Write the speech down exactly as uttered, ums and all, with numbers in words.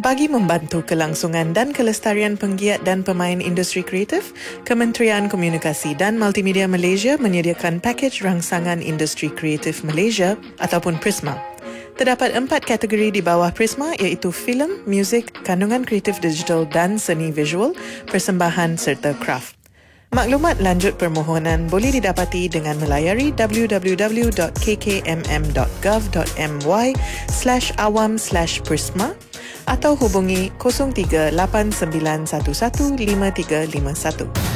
Bagi membantu kelangsungan dan kelestarian penggiat dan pemain industri kreatif, Kementerian Komunikasi dan Multimedia Malaysia menyediakan pakej rangsangan industri kreatif Malaysia ataupun Prisma. Terdapat empat kategori di bawah Prisma iaitu filem, muzik, kandungan kreatif digital dan seni visual, persembahan serta kraft. Maklumat lanjut permohonan boleh didapati dengan melayari w w w dot k k m m dot gov dot my slash awam slash prisma atau hubungi kosong tiga lapan sembilan satu satu lima tiga lima satu.